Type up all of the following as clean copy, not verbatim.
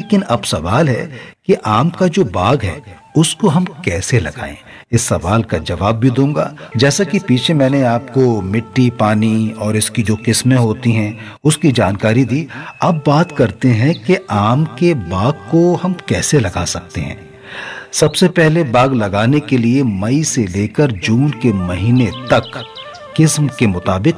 लेकिन अब सवाल है कि आम का जो बाग है उसको हम कैसे लगाएं। इस सवाल का जवाब भी दूंगा। जैसा कि पीछे मैंने आपको मिट्टी, पानी और इसकी जो किस्में होती हैं उसकी जानकारी दी, अब बात करते हैं कि आम के बाग को हम कैसे लगा सकते हैं। सबसे पहले बाग लगाने के लिए मई से लेकर जून के महीने तक किस्म के मुताबिक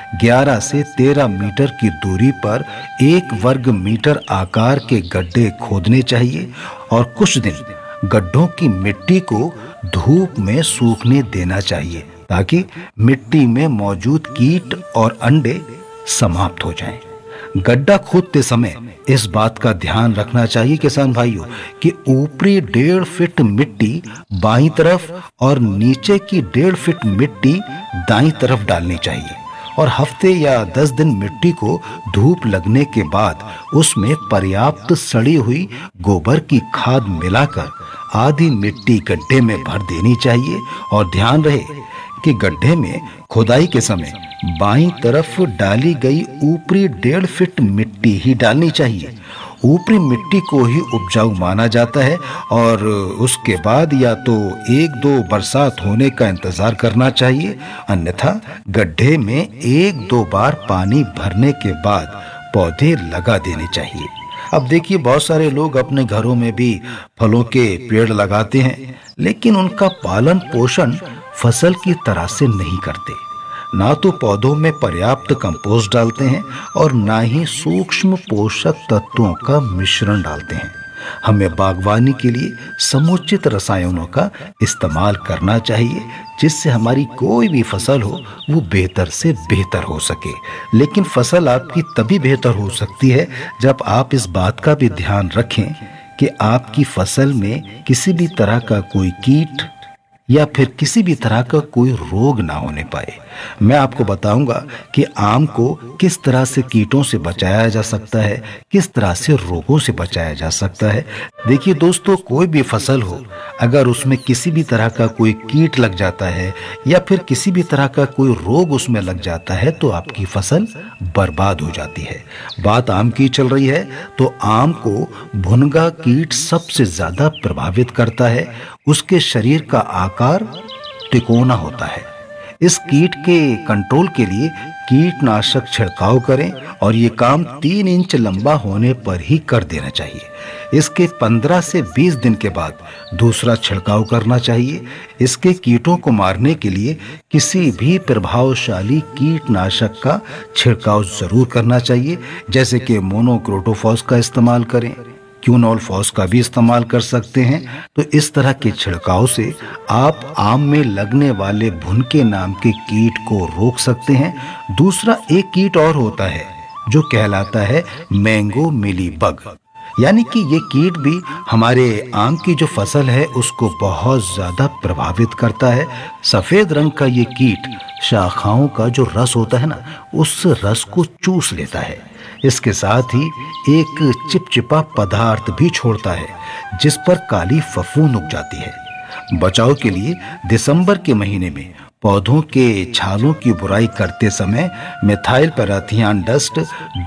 11 से 13 मीटर की दूरी पर 1 वर्ग मीटर आकार के गड्ढे खोदने चाहिए और कुछ दिन गड्ढों की मिट्टी को धूप में सूखने देना चाहिए ताकि मिट्टी में मौजूद कीट और अंडे समाप्त हो जाएं। गड्ढा खोदते समय इस बात का ध्यान रखना चाहिए किसान भाइयों कि ऊपरी 1.5 फीट मिट्टी बाईं तरफ और नीचे की 1.5 फीट मिट्टी दाईं तरफ डालनी चाहिए और हफ्ते या 10 दिन मिट्टी को धूप लगने के बाद उसमें पर्याप्त सड़ी हुई गोबर की खाद मिलाकर आधी मिट्टी गड्ढे में भर देनी चाहिए और ध्यान रहे कि गड्ढे में खुदाई के समय बाईं तरफ डाली गई ऊपरी 1.5 फीट मिट्टी ही डालनी चाहिए। ऊपरी मिट्टी को ही उपजाऊ माना जाता है और उसके बाद या तो 1-2 बरसात होने का इंतजार करना चाहिए, अन्यथा गड्ढे में 1-2 बार पानी भरने के बाद पौधे लगा देने चाहिए। अब देखिए, बहुत सारे लोग अपने घरों में भी फलों के पेड़ लगाते हैं, लेकिन उनका पालन पोषण फसल की तरह से नहीं करते। ना तो पौधों में पर्याप्त कंपोस्ट डालते हैं और ना ही सूक्ष्म पोषक तत्वों का मिश्रण डालते हैं। हमें बागवानी के लिए समुचित रसायनों का इस्तेमाल करना चाहिए जिससे हमारी कोई भी फसल हो वो बेहतर से बेहतर हो सके। लेकिन फसल आपकी तभी बेहतर हो सकती है जब आप इस बात का भी ध्यान रखें कि आपकी फसल में किसी भी तरह का कोई कीट या फिर किसी भी तरह का कोई रोग ना होने पाए। मैं आपको बताऊंगा कि आम को किस तरह से कीटों से बचाया जा सकता है, किस तरह से रोगों से बचाया जा सकता है। देखिए दोस्तों, कोई भी फसल हो, अगर उसमें किसी भी तरह का कोई कीट लग जाता है या फिर किसी भी तरह का कोई रोग उसमें लग जाता है तो आपकी फसल बर्बाद हो जाती है। बात आम की चल रही है तो आम को भुनगा कीट सबसे ज्यादा प्रभावित करता है। उसके शरीर का आकार तिकोना होता है। इस कीट के कंट्रोल के लिए कीटनाशक छिड़काव करें और ये काम 3 इंच लंबा होने पर ही कर देना चाहिए। इसके 15 से 20 दिन के बाद दूसरा छिड़काव करना चाहिए। इसके कीटों को मारने के लिए किसी भी प्रभावशाली कीटनाशक का छिड़काव जरूर करना चाहिए, जैसे कि मोनोक्रोटोफॉस का इस्तेमाल करें, क्यूनोल फॉस का भी इस्तेमाल कर सकते हैं। तो इस तरह के छिड़काव से आप आम में लगने वाले भुनके नाम के कीट को रोक सकते हैं। दूसरा एक कीट और होता है जो कहलाता है मैंगो मिली बग, यानी कि ये कीट भी हमारे आम की जो फसल है उसको बहुत ज्यादा प्रभावित करता है। सफेद रंग का ये कीट शाखाओं का जो रस होता है ना, उस रस को चूस लेता है। इसके साथ ही एक चिपचिपा पदार्थ भी छोड़ता है जिस पर काली फफूंद उग जाती है। बचाव के लिए दिसंबर के महीने में पौधों के छालों की बुराई करते समय मिथाइल पैराथियान डस्ट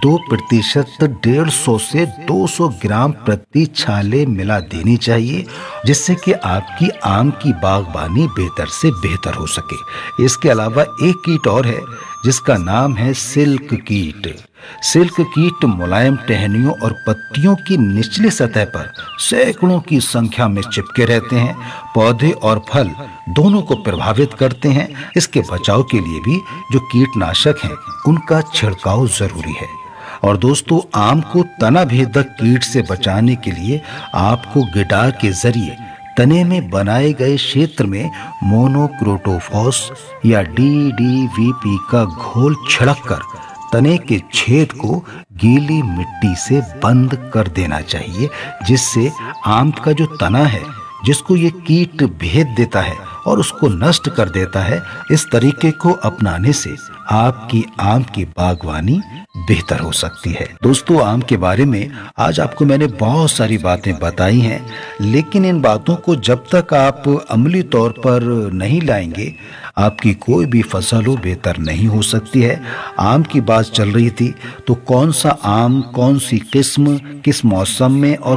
2% 150 से 200 ग्राम प्रति छाले मिला देनी चाहिए, जिससे कि आपकी आम की बागबानी बेहतर से बेहतर हो सके। इसके अलावा एक कीट और है जिसका नाम है सिल्क कीट। सिल्क कीट मुलायम टहनियों और पत्तियों की निचली सतह पर सैकड़ों की संख्या में चिपके रहते हैं, पौधे और फल दोनों को प्रभावित करते हैं। इसके बचाव के लिए भी जो कीटनाशक हैं उनका छिड़काव जरूरी है। और दोस्तों, आम को तना भेदक कीट से बचाने के लिए आपको गिटार के जरिए तने में बनाए गए क्षेत्र में मोनोक्रोटोफॉस या DDVP का घोल छिड़ककर तने के छेद को गीली मिट्टी से बंद कर देना चाहिए, जिससे आम का जो तना है जिसको ये कीट भेद देता है और उसको नष्ट कर देता है, इस तरीके को अपनाने से आपकी आम की बागवानी बेहतर हो सकती है। दोस्तों, आम के बारे में आज आपको मैंने बहुत सारी बातें बताई हैं, लेकिन इन बातों को जब तक आप अमली तौर पर नहीं लाएंगे आपकी कोई भी फसल हो बेहतर नहीं हो सकती है। आम की बात चल रही थी तो कौन सा आम, कौन सी किस्म, किस मौसम में और